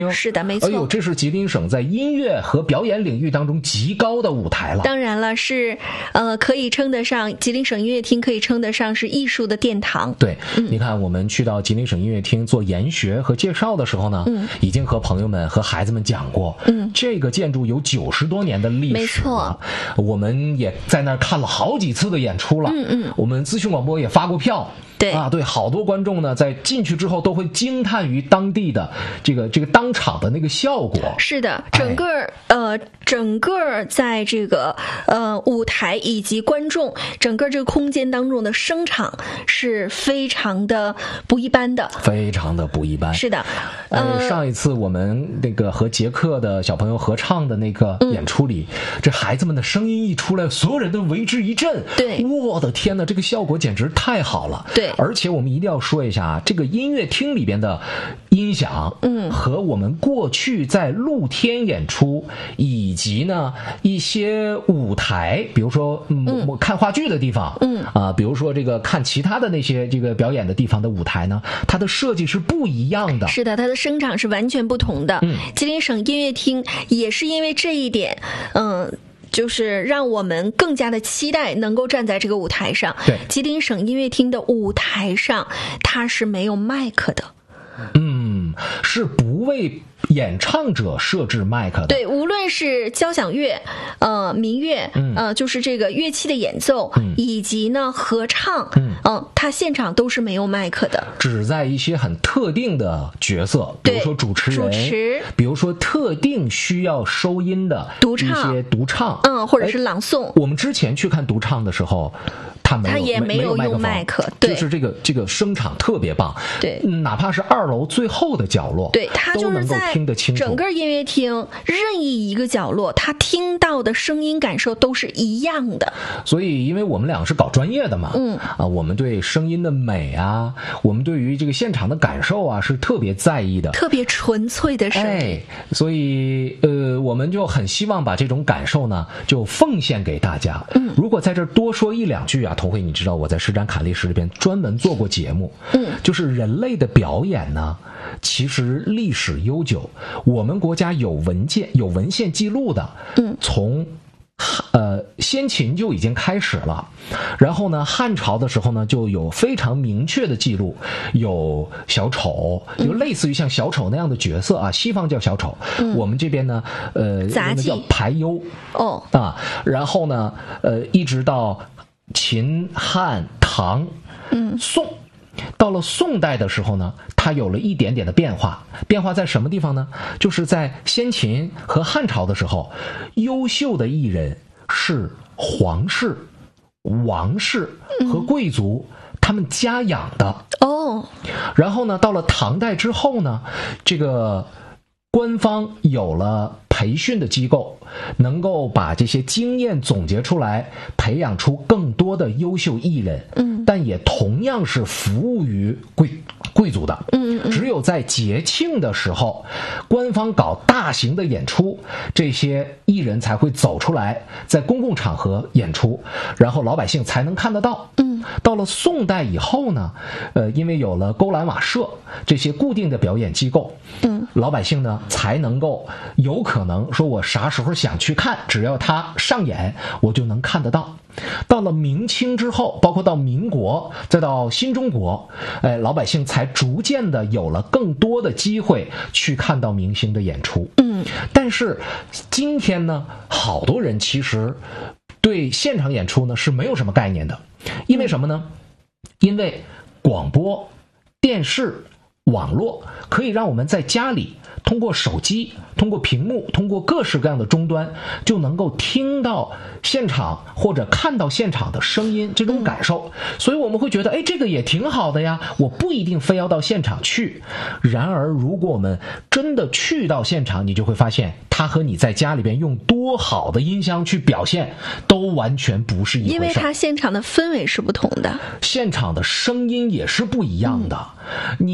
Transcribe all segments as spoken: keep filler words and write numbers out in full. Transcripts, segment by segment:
是的，没错。 哎呦，这是吉林省在音乐和表演领域当中极高的舞台了。 当然了，是呃，可以称得上吉林省音乐厅，可以称得上是艺术的殿堂。 对，嗯、你看，我们去到吉林省音乐厅做研学和介绍的时候呢，嗯，已经和朋友们和孩子们讲过，嗯，这个建筑有九十多年的历史了，没错。我们也在那儿看了好几次的演出了，嗯嗯，我们资讯广播也发过票。 对啊，对，好多观众呢，在进去之后都会惊叹于当地的这个这个当场的那个效果。 是的，整个、哎、呃，整个在这个呃舞台以及观众整个这个空间当中的声场是非常的不一般的， 非常的不一般。 是的， 呃，呃上一次我们那个和捷克的小朋友合唱的那个演出里，嗯、这孩子们的声音一出来，所有人都为之一振。 对， 我的天哪，这个效果简直太好了。 对。 而且我们一定要说一下啊，这个音乐厅里边的音响，嗯，和我们过去在露天演出以及呢一些舞台，比如说嗯，我看话剧的地方，嗯啊，比如说这个看其他的那些这个表演的地方的舞台呢，它的设计是不一样的。 是的，它的声场是完全不同的。嗯，吉林省音乐厅也是因为这一点，嗯。就是让我们更加的期待能够站在这个舞台上。 对， 吉林省音乐厅的舞台上，它是没有麦克的。 嗯，是不为演唱者设置麦克的。 对，无论是交响乐、呃民乐，嗯、呃就是这个乐器的演奏，嗯、以及呢合唱，嗯、呃，它现场都是没有麦克的， 只在一些很特定的角色，比如说主持人， 主持， 比如说特定需要收音的独唱， 一些独唱， 嗯，或者是朗诵。 我们之前去看独唱的时候，他没有， 他也没有用麦克，对， 就是这个这个声场特别棒， 对， 哪怕是二楼最后的角落， 对，他就是在整个音乐厅任意一个角落，他听到的声音感受都是一样的。 所以，因为我们两个是搞专业的嘛，嗯啊，我们对声音的美啊，我们对于这个现场的感受啊，是特别在意的， 特别纯粹的声音。 哎，所以呃，我们就很希望把这种感受呢，就奉献给大家。嗯，如果在这儿多说一两句啊，童慧，你知道我在施展侃历史里边专门做过节目，嗯，就是人类的表演呢，其实历史悠久，我们国家有文件有文献记录的，嗯，从呃先秦就已经开始了，然后呢汉朝的时候呢就有非常明确的记录，有小丑，有类似于像小丑那样的角色啊，西方叫小丑，嗯、我们这边呢呃杂技叫排忧哦啊，然后呢呃一直到秦汉唐嗯宋。到了宋代的时候呢，它有了一点点的变化。变化在什么地方呢？就是在先秦和汉朝的时候，优秀的艺人是皇室、王室和贵族、嗯、他们家养的哦。 然后呢，到了唐代之后呢，这个官方有了培训的机构，能够把这些经验总结出来，培养出更多的优秀艺人。嗯，但也同样是服务于贵贵族的。嗯嗯，只有在节庆的时候，官方搞大型的演出，这些艺人才会走出来，在公共场合演出，然后老百姓才能看得到。嗯，到了宋代以后呢，呃，因为有了勾栏瓦舍这些固定的表演机构，嗯，老百姓呢才能够有可能说，我啥时候想去看，只要他上演，我就能看得到。到了明清之后，包括到民国，再到新中国，哎，老百姓才逐渐的有了更多的机会去看到明星的演出。嗯，但是今天呢，好多人其实对现场演出呢是没有什么概念的，因为什么呢？因为广播、电视、网络可以让我们在家里通过手机，通过屏幕，通过各式各样的终端，就能够听到现场或者看到现场的声音，这种感受。所以我们会觉得，哎，这个也挺好的呀，我不一定非要到现场去。然而如果我们真的去到现场，你就会发现它和你在家里边用多好的音箱去表现都完全不是一回事， 因为它现场的氛围是不同的， 现场的声音也是不一样的。嗯、你你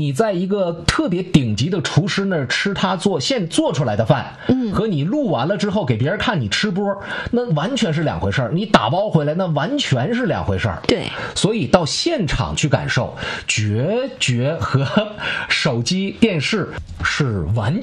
你在一个特别顶级的厨师那儿吃他做现做出来的饭，嗯，和你录完了之后给别人看你吃播，那完全是两回事儿。你打包回来那完全是两回事儿。 对， 所以到现场去感受，绝绝和手机电视是完